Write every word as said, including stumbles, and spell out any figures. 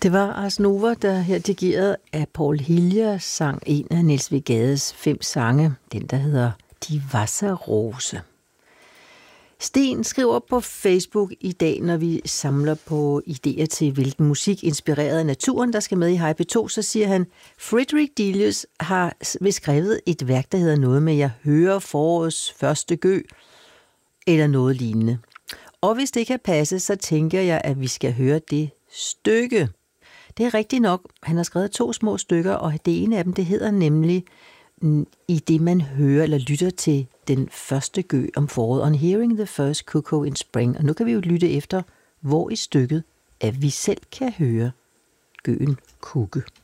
Det var Ars Nova, der her dirigeret af Paul Hillier, sang en af Niels W. Gades fem sange, den der hedder Die Wasserrose. Sten skriver på Facebook i dag, når vi samler på idéer til, hvilken musik inspireret af naturen, der skal med i Hej P to, så siger han, Friedrich Delius har beskrevet et værk, der hedder noget med, jeg hører forårets første gø, eller noget lignende. Og hvis det kan passe, så tænker jeg, at vi skal høre det stykke. Det er rigtigt nok. Han har skrevet to små stykker, og det ene af dem, det hedder nemlig i det, man hører eller lytter til den første gø om foråret. On hearing the first cuckoo in spring. Og nu kan vi jo lytte efter, hvor i stykket, at vi selv kan høre gøen kugge.